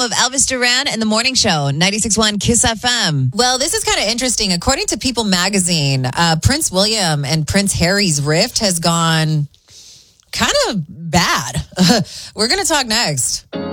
of Elvis Duran and the Morning Show, 96.1 Kiss FM. Well, this is kind of interesting. According to People magazine, Prince William and Prince Harry's rift has gone kind of bad. We're going to talk next.